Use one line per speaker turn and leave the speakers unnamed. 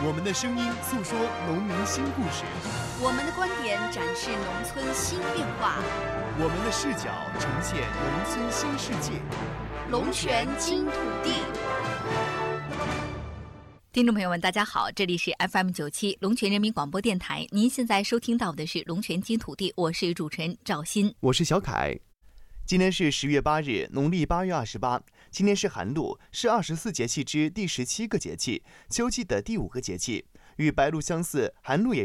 我们的声音诉说农民新故事，
我们的观点展示农村新变化，
我们的视角呈现农村新世界。
龙泉金土地。
听众朋友们，大家好，这里是 FM97龙泉人民广播电台，您现在收听到的是龙泉金土地，我是主持人赵鑫，
我是小凯。今天是10月8日，农历8月28，今天是寒露，是24节气之第17个节气，秋季的第5个节气。与白露相似，寒露也